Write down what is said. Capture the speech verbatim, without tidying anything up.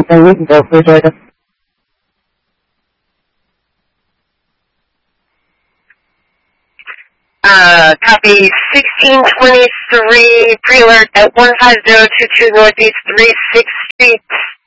Okay, we can go. Appreciate it. Uh, copy sixteen twenty-three, pre-alert at one five zero two two Northeast three sixth Street.